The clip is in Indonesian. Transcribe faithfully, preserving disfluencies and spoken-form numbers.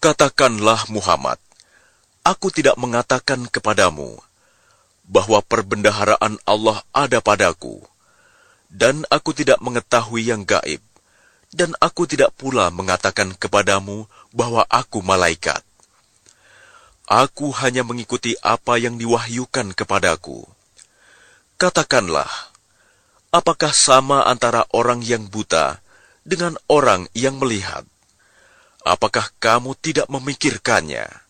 Katakanlah Muhammad, aku tidak mengatakan kepadamu bahwa perbendaharaan Allah ada padaku, dan aku tidak mengetahui yang gaib, dan aku tidak pula mengatakan kepadamu bahwa aku malaikat. Aku hanya mengikuti apa yang diwahyukan kepadaku. Katakanlah, apakah sama antara orang yang buta dengan orang yang melihat? Apakah kamu tidak memikirkannya?